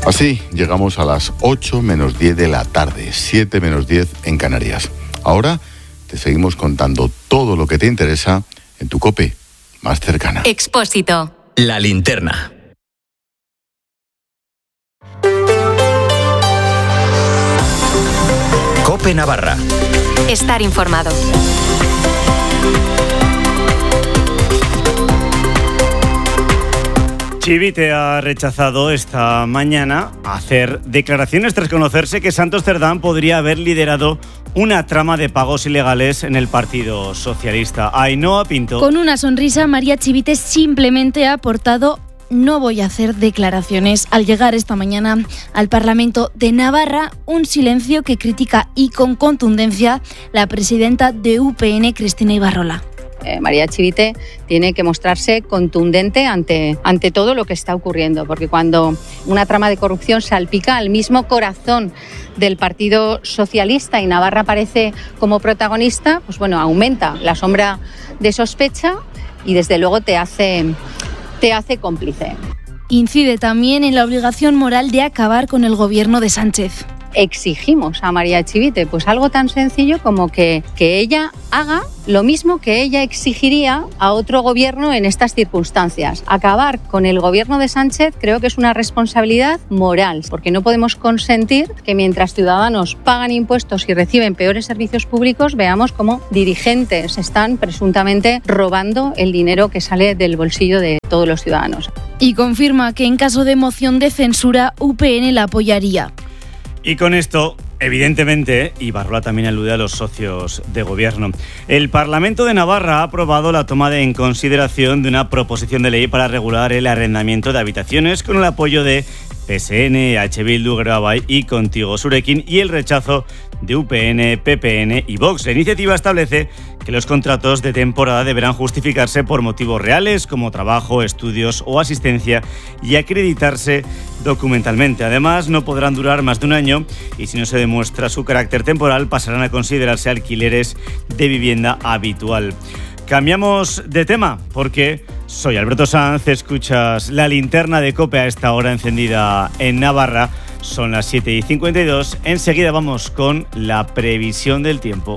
Así llegamos a las 8 menos 10 de la tarde, 7 menos 10 en Canarias. Ahora te seguimos contando todo lo que te interesa en tu COPE más cercana. Expósito. La linterna. COPE Navarra. Estar informado. Chivite ha rechazado esta mañana hacer declaraciones tras conocerse que Santos Cerdán podría haber liderado una trama de pagos ilegales en el Partido Socialista. Ainhoa Pinto. Con una sonrisa, María Chivite simplemente ha aportado: no voy a hacer declaraciones. Al llegar esta mañana al Parlamento de Navarra, un silencio que critica y con contundencia la presidenta de UPN, Cristina Ibarrola. María Chivite tiene que mostrarse contundente ante todo lo que está ocurriendo, porque cuando una trama de corrupción salpica al mismo corazón del Partido Socialista y Navarra aparece como protagonista, pues bueno, aumenta la sombra de sospecha y desde luego te hace cómplice. Incide también en la obligación moral de acabar con el gobierno de Sánchez. Exigimos a María Chivite pues algo tan sencillo como que ella haga lo mismo que ella exigiría a otro gobierno en estas circunstancias. Acabar con el gobierno de Sánchez creo que es una responsabilidad moral, porque no podemos consentir que mientras ciudadanos pagan impuestos y reciben peores servicios públicos, veamos cómo dirigentes están presuntamente robando el dinero que sale del bolsillo de todos los ciudadanos. Y confirma que en caso de moción de censura, UPN la apoyaría. Y con esto, evidentemente, Ibarrola también alude a los socios de gobierno. El Parlamento de Navarra ha aprobado la toma en consideración de una proposición de ley para regular el arrendamiento de habitaciones con el apoyo de PSN, H. Bildu, Grabay y Contigo Surekin y el rechazo de UPN, PPN y Vox. La iniciativa establece que los contratos de temporada deberán justificarse por motivos reales como trabajo, estudios o asistencia y acreditarse documentalmente. Además, no podrán durar más de un año y si no se demuestra su carácter temporal pasarán a considerarse alquileres de vivienda habitual. Cambiamos de tema porque soy Alberto Sanz, escuchas la linterna de COPE a esta hora encendida en Navarra. Son las 7:52. Enseguida vamos con la previsión del tiempo.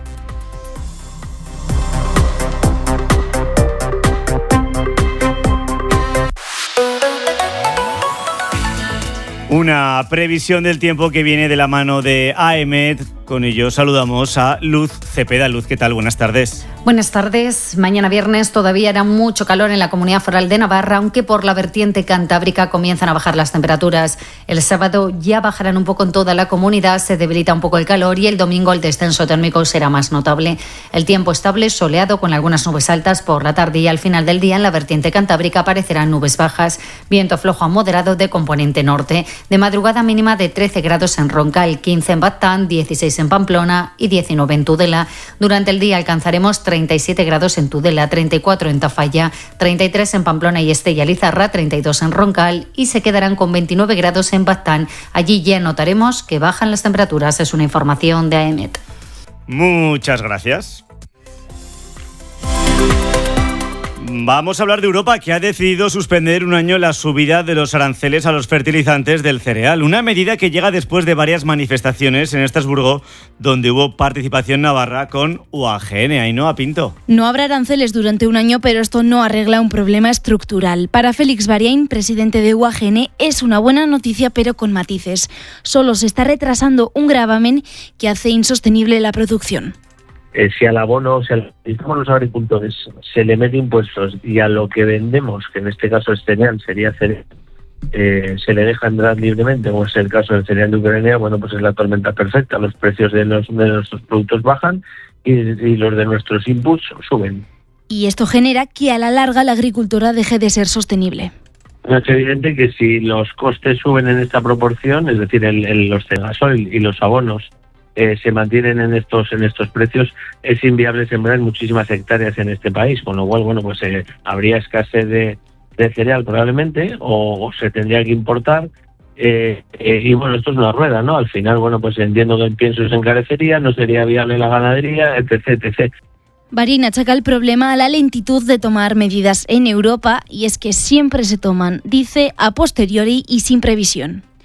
Una previsión del tiempo que viene de la mano de AEMET. Con ello saludamos a Luz Cepeda. Luz, ¿qué tal? Buenas tardes. Buenas tardes. Mañana viernes todavía hará mucho calor en la Comunidad Foral de Navarra, aunque por la vertiente cantábrica comienzan a bajar las temperaturas. El sábado ya bajarán un poco en toda la comunidad, se debilita un poco el calor y el domingo el descenso térmico será más notable. El tiempo estable, soleado con algunas nubes altas por la tarde y al final del día en la vertiente cantábrica aparecerán nubes bajas, viento flojo a moderado de componente norte. De madrugada mínima de 13 grados en Roncal, 15 en Batán, 16 en Pamplona y 19 en Tudela. Durante el día alcanzaremos 37 grados en Tudela, 34 en Tafalla, 33 en Pamplona y Estella Lizarra, 32 en Roncal y se quedarán con 29 grados en Batán. Allí ya notaremos que bajan las temperaturas. Es una información de AEMET. Muchas gracias. Vamos a hablar de Europa, que ha decidido suspender un año la subida de los aranceles a los fertilizantes del cereal. Una medida que llega después de varias manifestaciones en Estrasburgo, donde hubo participación navarra con UAGN. Ainhoa Pinto. No habrá aranceles durante un año, pero esto no arregla un problema estructural. Para Félix Bariain, presidente de UAGN, es una buena noticia, pero con matices. Solo se está retrasando un gravamen que hace insostenible la producción. Si al abono, si a los agricultores se le mete impuestos y a lo que vendemos, que en este caso es cereal, sería cereal, se le deja entrar libremente, como es el caso del cereal de Ucrania, bueno, pues es la tormenta perfecta. Los precios de nuestros productos bajan y los de nuestros inputs suben. Y esto genera que a la larga la agricultura deje de ser sostenible. Es evidente que si los costes suben en esta proporción, es decir, los gasoil y los abonos, se mantienen en estos precios, es inviable sembrar muchísimas hectáreas en este país, con lo cual, bueno, pues habría escasez de cereal probablemente, o se tendría que importar, y bueno, esto es una rueda, ¿no? Al final, bueno, pues entiendo que el pienso se encarecería, no sería viable la ganadería, etc. Bariain achaca el problema a la lentitud de tomar medidas en Europa, y es que siempre se toman, dice, a posteriori y sin previsión.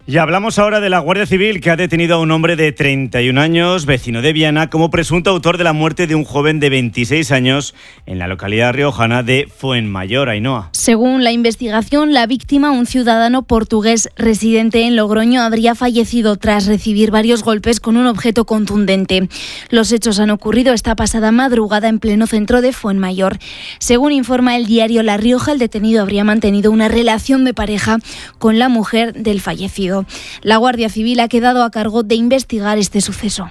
Y hablamos ahora de la Guardia Civil, que ha detenido a un hombre de 31 años, vecino de Viana, como presunto autor de la muerte de un joven de 26 años en la localidad riojana de Fuenmayor, Ainhoa. Según la investigación, la víctima, un ciudadano portugués residente en Logroño, habría fallecido tras recibir varios golpes con un objeto contundente. Los hechos han ocurrido esta pasada madrugada en pleno centro de Fuenmayor. Según informa el diario La Rioja, el detenido habría mantenido una relación de pareja con la mujer del fallecido. La Guardia Civil ha quedado a cargo de investigar este suceso.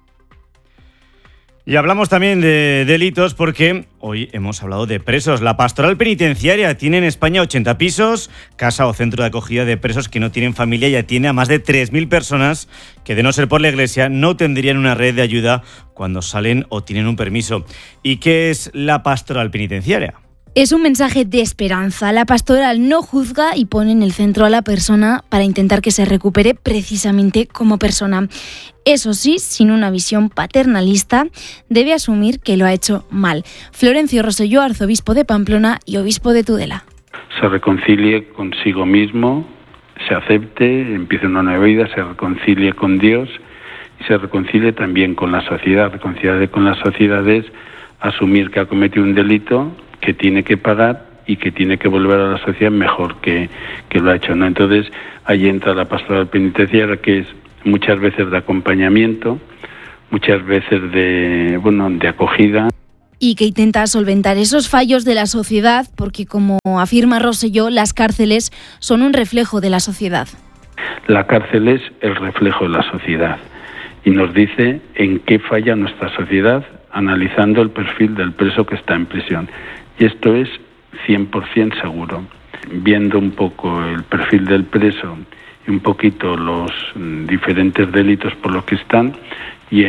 Y hablamos también de delitos porque hoy hemos hablado de presos. La Pastoral Penitenciaria tiene en España 80 pisos, casa o centro de acogida de presos que no tienen familia, y atiende a más de 3.000 personas que, de no ser por la Iglesia, no tendrían una red de ayuda cuando salen o tienen un permiso. ¿Y qué es la Pastoral Penitenciaria? Es un mensaje de esperanza. La pastoral no juzga y pone en el centro a la persona para intentar que se recupere precisamente como persona. Eso sí, sin una visión paternalista, debe asumir que lo ha hecho mal. Florencio Rosselló, arzobispo de Pamplona y obispo de Tudela. Se reconcilie consigo mismo, se acepte, empiece una nueva vida, se reconcilie con Dios y se reconcilie también con la sociedad. Reconciliarse con la sociedad es asumir que ha cometido un delito, que tiene que pagar y que tiene que volver a la sociedad mejor que lo ha hecho, ¿no? Entonces ahí entra la pastoral penitenciaria, que es muchas veces de acompañamiento, muchas veces de acogida. Y que intenta solventar esos fallos de la sociedad, porque, como afirma Rosselló, las cárceles son un reflejo de la sociedad. La cárcel es el reflejo de la sociedad y nos dice en qué falla nuestra sociedad, analizando el perfil del preso que está en prisión. Y esto es 100% seguro. Viendo un poco el perfil del preso y un poquito los diferentes delitos por los que están, y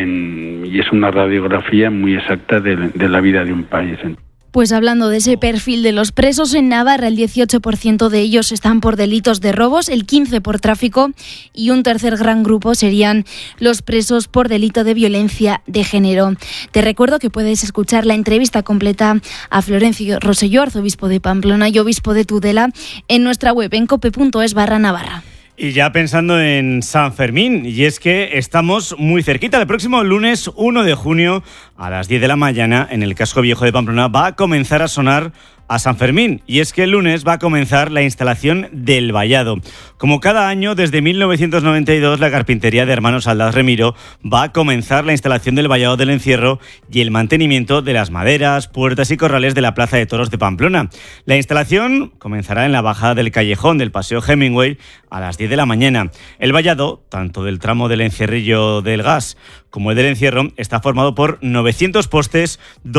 es una radiografía muy exacta de la vida de un país. Pues hablando de ese perfil de los presos, en Navarra el 18% de ellos están por delitos de robos, el 15% por tráfico, y un tercer gran grupo serían los presos por delito de violencia de género. Te recuerdo que puedes escuchar la entrevista completa a Florencio Rosselló, arzobispo de Pamplona y obispo de Tudela, en nuestra web en cope.es/Navarra. Y ya pensando en San Fermín, y es que estamos muy cerquita. El próximo lunes 1 de junio a las 10 de la mañana en el Casco Viejo de Pamplona va a comenzar a sonar a San Fermín, y es que el lunes va a comenzar la instalación del vallado. Como cada año, desde 1992, la carpintería de Hermanos Aldaz Remiro va a comenzar la instalación del vallado del encierro y el mantenimiento de las maderas, puertas y corrales de la Plaza de Toros de Pamplona. La instalación comenzará en la bajada del callejón del Paseo Hemingway a las 10 de la mañana. El vallado, tanto del tramo del encierrillo del gas como el del encierro, está formado por 900 postes,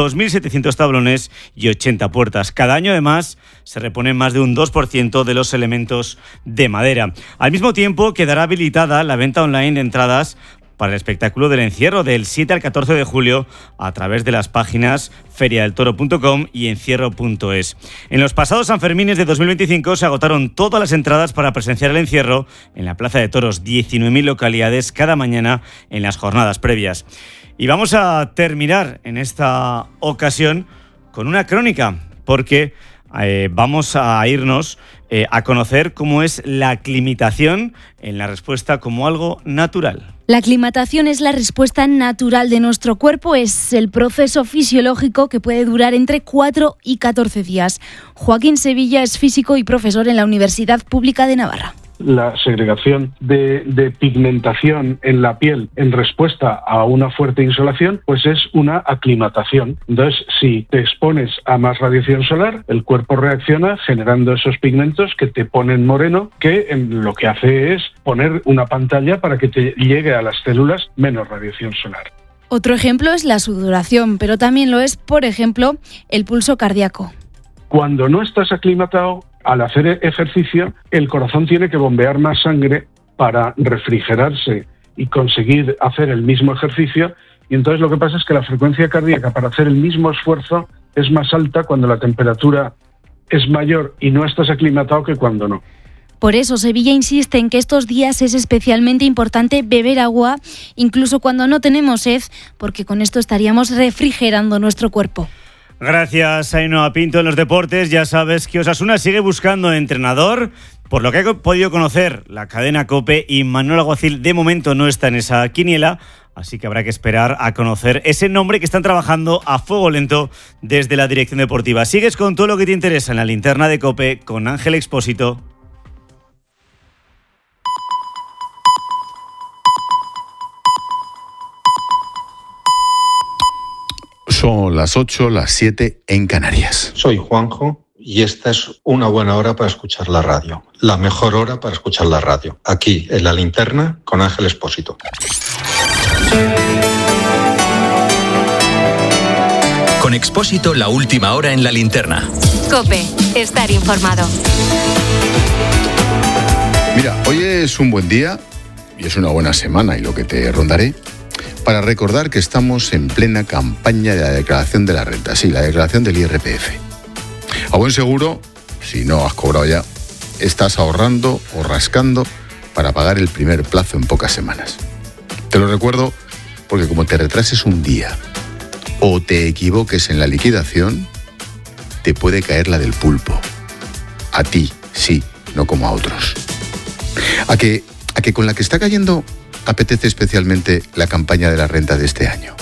2.700 tablones y 80 puertas. Cada año, además, se reponen más de un 2% de los elementos de madera. Al mismo tiempo, quedará habilitada la venta online de entradas para el espectáculo del encierro del 7 al 14 de julio a través de las páginas feriadeltoro.com y encierro.es. En los pasados Sanfermines de 2025 se agotaron todas las entradas para presenciar el encierro en la Plaza de Toros, 19.000 localidades cada mañana en las jornadas previas. Y vamos a terminar en esta ocasión con una crónica, porque vamos a irnos a conocer cómo es la aclimatación en la respuesta como algo natural. La aclimatación es la respuesta natural de nuestro cuerpo, es el proceso fisiológico que puede durar entre 4 y 14 días. Joaquín Sevilla es físico y profesor en la Universidad Pública de Navarra. La segregación de pigmentación en la piel en respuesta a una fuerte insolación, pues es una aclimatación. Entonces, si te expones a más radiación solar, el cuerpo reacciona generando esos pigmentos que te ponen moreno, que lo que hace es poner una pantalla para que te llegue a las células menos radiación solar. Otro ejemplo es la sudoración, pero también lo es, por ejemplo, el pulso cardíaco. Cuando no estás aclimatado, al hacer ejercicio, el corazón tiene que bombear más sangre para refrigerarse y conseguir hacer el mismo ejercicio, y entonces lo que pasa es que la frecuencia cardíaca para hacer el mismo esfuerzo es más alta cuando la temperatura es mayor y no estás aclimatado que cuando no. Por eso Sevilla insiste en que estos días es especialmente importante beber agua, incluso cuando no tenemos sed, porque con esto estaríamos refrigerando nuestro cuerpo. Gracias, Ainhoa Pinto. En los deportes ya sabes que Osasuna sigue buscando entrenador Por lo que ha podido conocer la cadena COPE, y Manuel Alguacil de momento no está en esa quiniela, así que habrá que esperar a conocer ese nombre que están trabajando a fuego lento desde la dirección deportiva. Sigues con todo lo que te interesa en la linterna de COPE con Ángel Expósito. Son las 8, las 7 en Canarias. Soy Juanjo y esta es una buena hora para escuchar la radio. La mejor hora para escuchar la radio. Aquí, en La Linterna, con Ángel Expósito. Con Expósito, la última hora en La Linterna. COPE, estar informado. Mira, hoy es un buen día y es una buena semana, y lo que te rondaré, para recordar que estamos en plena campaña de la declaración de la renta, sí, la declaración del IRPF. A buen seguro, si no has cobrado ya, estás ahorrando o rascando para pagar el primer plazo en pocas semanas. Te lo recuerdo porque como te retrases un día o te equivoques en la liquidación, te puede caer la del pulpo. A ti, sí, no como a otros. A que con la que está cayendo apetece especialmente la campaña de la renta de este año.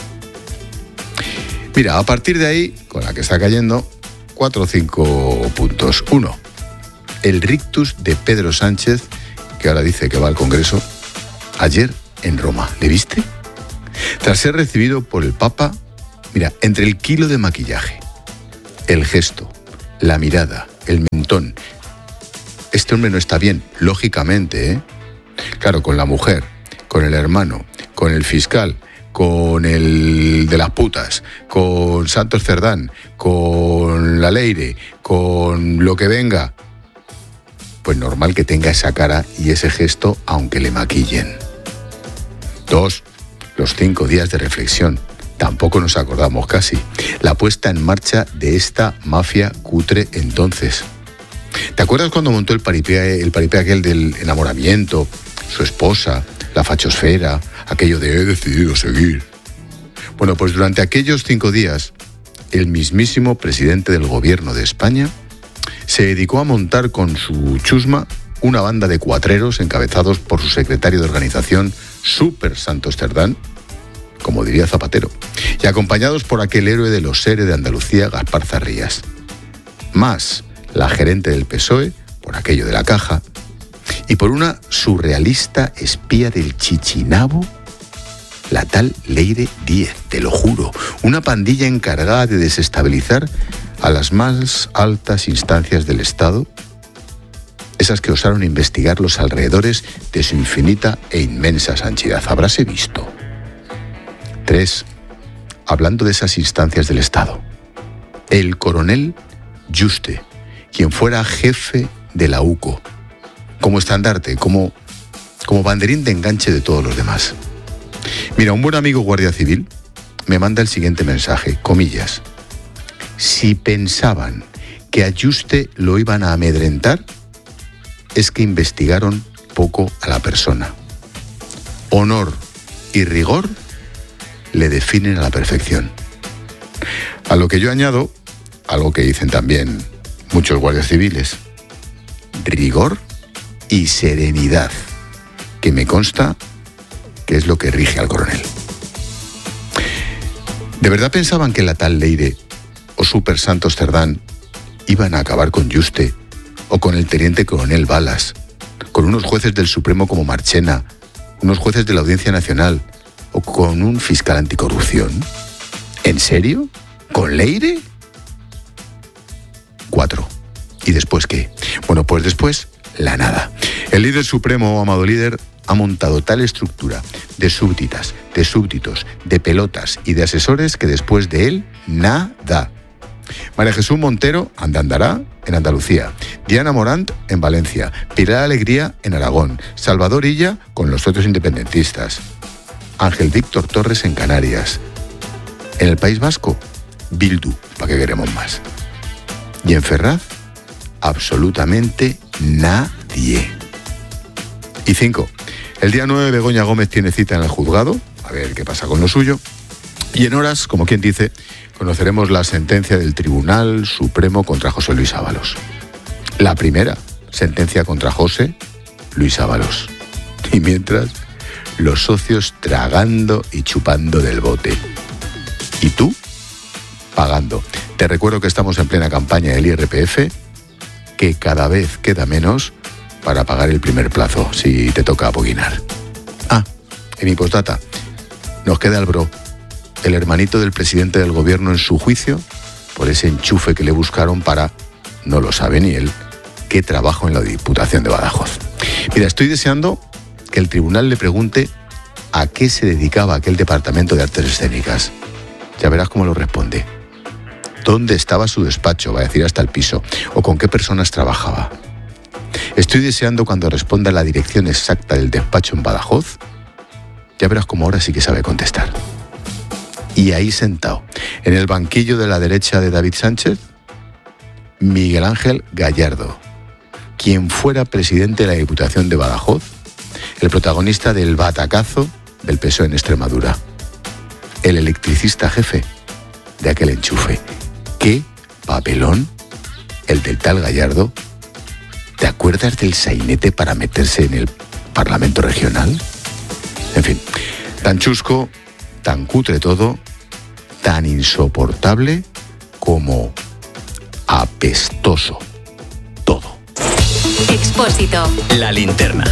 Mira, a partir de ahí, con la que está cayendo, 4 o 5 puntos. 1, el rictus de Pedro Sánchez, que ahora dice que va al Congreso, ayer en Roma. ¿Le viste? Tras ser recibido por el Papa, mira, entre el kilo de maquillaje, el gesto, la mirada, el mentón, este hombre no está bien, lógicamente, ¿eh? Claro, con la mujer, con el hermano, con el fiscal, con el de las putas, con Santos Cerdán, con la Leire, con lo que venga, pues normal que tenga esa cara y ese gesto aunque le maquillen. 2, los 5 días de reflexión. Tampoco nos acordamos casi. La puesta en marcha de esta mafia cutre entonces. ¿Te acuerdas cuando montó el paripé aquel del enamoramiento, su esposa, la fachosfera, aquello de he decidido seguir? Bueno, pues durante aquellos 5 días, el mismísimo presidente del gobierno de España se dedicó a montar con su chusma una banda de cuatreros encabezados por su secretario de organización, Súper Santos Cerdán, como diría Zapatero, y acompañados por aquel héroe de los SERE de Andalucía, Gaspar Zarrías, más la gerente del PSOE, por aquello de la caja, y por una surrealista espía del Chichinabo, la tal Leire Díez, te lo juro, una pandilla encargada de desestabilizar a las más altas instancias del Estado, esas que osaron investigar los alrededores de su infinita e inmensa Sanchidad. Habráse visto. 3. Hablando de esas instancias del Estado, el coronel Yuste, quien fuera jefe de la UCO, como estandarte, como banderín de enganche de todos los demás. Mira, un buen amigo guardia civil me manda el siguiente mensaje, comillas: si pensaban que a Yuste lo iban a amedrentar, es que investigaron poco a la persona. Honor y rigor le definen a la perfección. A lo que yo añado, algo que dicen también muchos guardias civiles: rigor y serenidad, que me consta que es lo que rige al coronel. ¿De verdad pensaban que la tal Leire o Súper Santos Cerdán iban a acabar con Yuste o con el teniente coronel Balas, con unos jueces del Supremo como Marchena, unos jueces de la Audiencia Nacional o con un fiscal anticorrupción? ¿En serio? ¿Con Leire? 4. ¿Y después qué? Bueno, pues después, la nada. El líder supremo, amado líder, ha montado tal estructura de súbditas, de súbditos, de pelotas y de asesores que después de él, nada. María Jesús Montero andará en Andalucía, Diana Morant en Valencia, Pilar Alegría en Aragón, Salvador Illa con los otros independentistas, Ángel Víctor Torres en Canarias. En el País Vasco, Bildu, ¿para qué queremos más? Y en Ferraz, absolutamente nadie. Y 5. El día 9 Begoña Gómez tiene cita en el juzgado, a ver qué pasa con lo suyo. Y en horas, como quien dice, conoceremos la sentencia del Tribunal Supremo contra José Luis Ábalos. La primera, sentencia contra José Luis Ábalos. Y mientras, los socios tragando y chupando del bote. ¿Y tú? Pagando. Te recuerdo que estamos en plena campaña del IRPF, que cada vez queda menos para pagar el primer plazo, si te toca apoquinar. En mi postdata, nos queda el bro, el hermanito del presidente del gobierno en su juicio, por ese enchufe que le buscaron para, no lo sabe ni él, qué trabajo en la Diputación de Badajoz. Mira, estoy deseando que el tribunal le pregunte a qué se dedicaba aquel departamento de artes escénicas. Ya verás cómo lo responde. ¿Dónde estaba su despacho? Va a decir hasta el piso. ¿O con qué personas trabajaba? Estoy deseando cuando responda la dirección exacta del despacho en Badajoz. Ya verás cómo ahora sí que sabe contestar. Y ahí sentado, en el banquillo de la derecha de David Sánchez, Miguel Ángel Gallardo, quien fuera presidente de la Diputación de Badajoz, el protagonista del batacazo del PSOE en Extremadura, el electricista jefe de aquel enchufe. ¡Qué papelón el del tal Gallardo! ¿Te acuerdas del sainete para meterse en el Parlamento regional? En fin, tan chusco, tan cutre todo, tan insoportable como apestoso todo. Expósito. La linterna.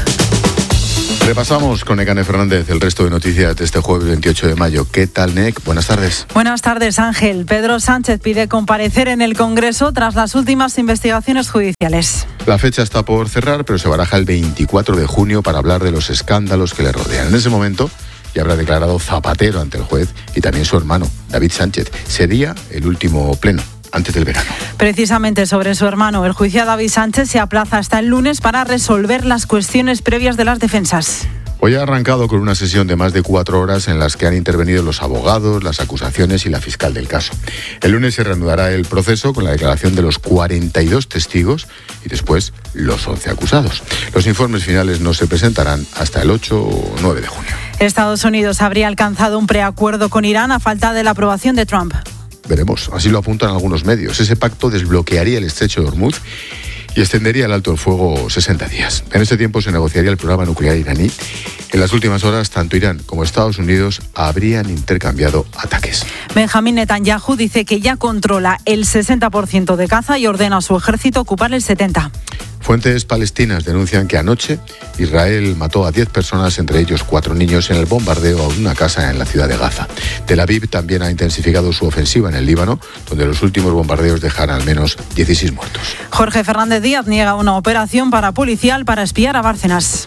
Repasamos con Nekane Fernández el resto de noticias de este jueves 28 de mayo. ¿Qué tal, Nek? Buenas tardes. Buenas tardes, Ángel. Pedro Sánchez pide comparecer en el Congreso tras las últimas investigaciones judiciales. La fecha está por cerrar, pero se baraja el 24 de junio para hablar de los escándalos que le rodean. En ese momento ya habrá declarado Zapatero ante el juez y también su hermano, David Sánchez. Sería el último pleno antes del verano. Precisamente sobre su hermano, el juicio a David Sánchez se aplaza hasta el lunes para resolver las cuestiones previas de las defensas. Hoy ha arrancado con una sesión de más de 4 horas en las que han intervenido los abogados, las acusaciones y la fiscal del caso. El lunes se reanudará el proceso con la declaración de los 42 testigos y después los 11 acusados. Los informes finales no se presentarán hasta el 8 o 9 de junio. Estados Unidos habría alcanzado un preacuerdo con Irán a falta de la aprobación de Trump. Veremos, así lo apuntan algunos medios. Ese pacto desbloquearía el estrecho de Hormuz y extendería el alto el fuego 60 días. En ese tiempo se negociaría el programa nuclear iraní. En las últimas horas, tanto Irán como Estados Unidos habrían intercambiado ataques. Benjamín Netanyahu dice que ya controla el 60% de Gaza y ordena a su ejército ocupar el 70%. Fuentes palestinas denuncian que anoche Israel mató a 10 personas, entre ellos 4 niños, en el bombardeo a una casa en la ciudad de Gaza. Tel Aviv también ha intensificado su ofensiva en el Líbano, donde los últimos bombardeos dejan al menos 16 muertos. Jorge Fernández Díaz niega una operación parapolicial para espiar a Bárcenas.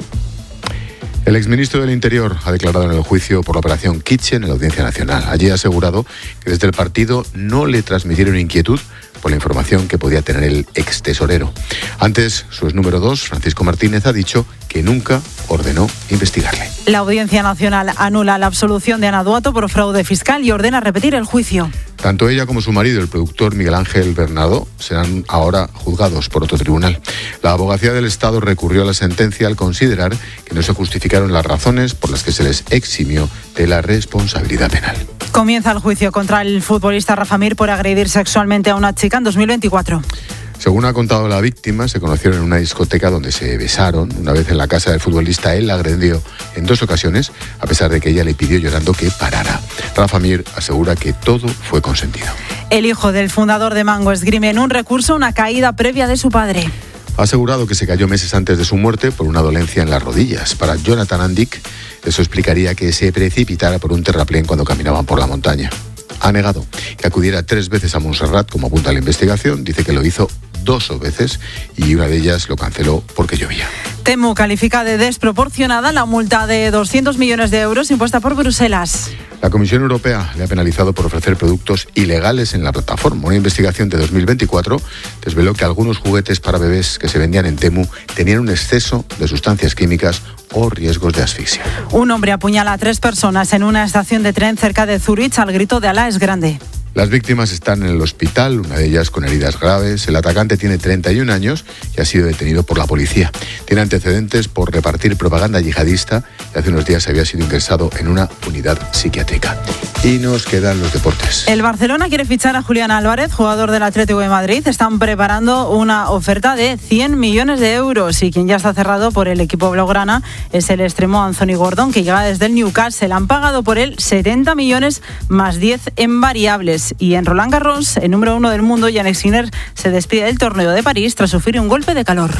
El exministro del Interior ha declarado en el juicio por la operación Kitchen en la Audiencia Nacional. Allí ha asegurado que desde el partido no le transmitieron inquietud por la información que podía tener el extesorero. Antes, su ex número 2, Francisco Martínez, ha dicho que nunca ordenó investigarle. La Audiencia Nacional anula la absolución de Ana Duato por fraude fiscal y ordena repetir el juicio. Tanto ella como su marido, el productor Miguel Ángel Bernardo, serán ahora juzgados por otro tribunal. La Abogacía del Estado recurrió a la sentencia al considerar que no se justificaron las razones por las que se les eximió de la responsabilidad penal. Comienza el juicio contra el futbolista Rafa Mir por agredir sexualmente a una chica en 2024. Según ha contado la víctima, se conocieron en una discoteca donde se besaron. Una vez en la casa del futbolista, él la agredió en 2 ocasiones, a pesar de que ella le pidió llorando que parara. Rafa Mir asegura que todo fue consentido. El hijo del fundador de Mango esgrime en un recurso una caída previa de su padre. Ha asegurado que se cayó meses antes de su muerte por una dolencia en las rodillas. Para Jonathan Andic, eso explicaría que se precipitara por un terraplén cuando caminaban por la montaña. Ha negado que acudiera 3 veces a Montserrat, como apunta la investigación. Dice que lo hizo 2 veces y una de ellas lo canceló porque llovía. Temu califica de desproporcionada la multa de 200 millones de euros impuesta por Bruselas. La Comisión Europea le ha penalizado por ofrecer productos ilegales en la plataforma. Una investigación de 2024 desveló que algunos juguetes para bebés que se vendían en Temu tenían un exceso de sustancias químicas o riesgos de asfixia. Un hombre apuñala a 3 personas en una estación de tren cerca de Zurich al grito de Alá es grande. Las víctimas están en el hospital, una de ellas con heridas graves. El atacante tiene 31 años y ha sido detenido por la policía. Tiene antecedentes por repartir propaganda yihadista y hace unos días había sido ingresado en una unidad psiquiátrica. Y nos quedan los deportes. El Barcelona quiere fichar a Julián Álvarez, jugador del Atlético de Madrid. Están preparando una oferta de 100 millones de euros y quien ya está cerrado por el equipo blaugrana es el extremo Anthony Gordon, que llega desde el Newcastle. Han pagado por él 70 millones más 10 en variables. Y en Roland Garros, el número 1 del mundo, Jannik Sinner, se despide del torneo de París tras sufrir un golpe de calor.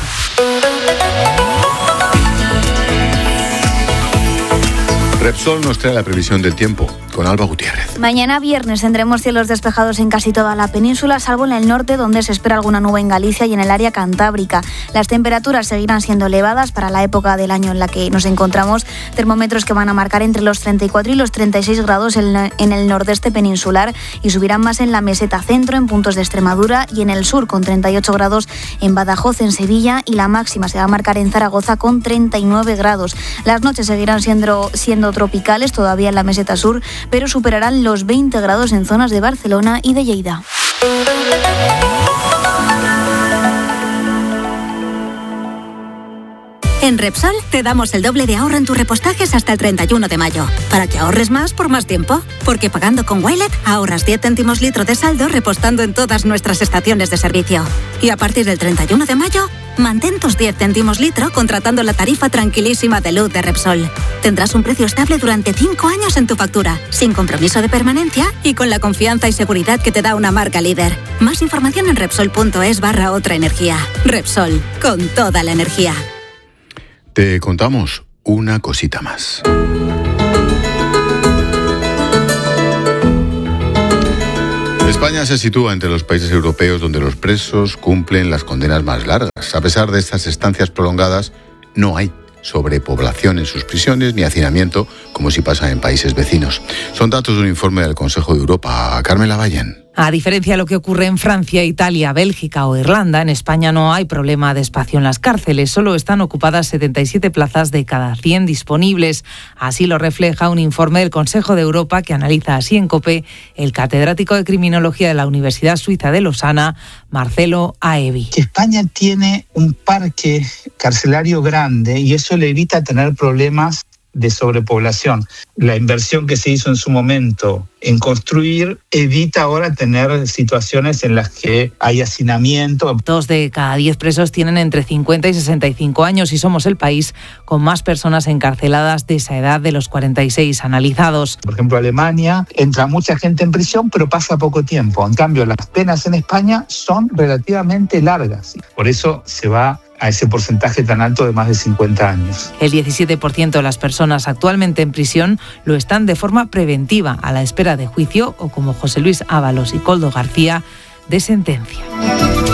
Repsol nos trae la previsión del tiempo con Alba Gutiérrez. Mañana viernes tendremos cielos despejados en casi toda la península, salvo en el norte, donde se espera alguna nube en Galicia y en el área cantábrica. Las temperaturas seguirán siendo elevadas para la época del año en la que nos encontramos. Termómetros que van a marcar entre los 34 y los 36 grados en el nordeste peninsular y subirán más en la meseta centro, en puntos de Extremadura, y en el sur, con 38 grados en Badajoz, en Sevilla, y la máxima se va a marcar en Zaragoza con 39 grados. Las noches seguirán siendo tropicales todavía en la meseta sur, pero superarán los 20 grados en zonas de Barcelona y de Lleida. En Repsol te damos el doble de ahorro en tus repostajes hasta el 31 de mayo, para que ahorres más por más tiempo. Porque pagando con Wilet ahorras 10 céntimos litro de saldo repostando en todas nuestras estaciones de servicio. Y a partir del 31 de mayo, mantén tus 10 céntimos litro contratando la tarifa tranquilísima de luz de Repsol. Tendrás un precio estable durante 5 años en tu factura, sin compromiso de permanencia y con la confianza y seguridad que te da una marca líder. Más información en Repsol.es/otra energía. Repsol, con toda la energía. Te contamos una cosita más. España se sitúa entre los países europeos donde los presos cumplen las condenas más largas. A pesar de estas estancias prolongadas, no hay sobrepoblación en sus prisiones ni hacinamiento, como si pasa en países vecinos. Son datos de un informe del Consejo de Europa. Carmen Lavallén. A diferencia de lo que ocurre en Francia, Italia, Bélgica o Irlanda, en España no hay problema de espacio en las cárceles. Solo están ocupadas 77 plazas de cada 100 disponibles. Así lo refleja un informe del Consejo de Europa que analiza así en COPE el catedrático de Criminología de la Universidad Suiza de Lausana, Marcelo Aevi. Que España tiene un parque carcelario grande y eso le evita tener problemas de sobrepoblación. La inversión que se hizo en su momento en construir evita ahora tener situaciones en las que hay hacinamiento. 2 de cada 10 presos tienen entre 50 y 65 años y somos el país con más personas encarceladas de esa edad de los 46 analizados. Por ejemplo, Alemania entra mucha gente en prisión pero pasa poco tiempo. En cambio, las penas en España son relativamente largas. Por eso se va a ese porcentaje tan alto de más de 50 años. El 17% de las personas actualmente en prisión lo están de forma preventiva, a la espera de juicio o, como José Luis Ábalos y Coldo García, de sentencia.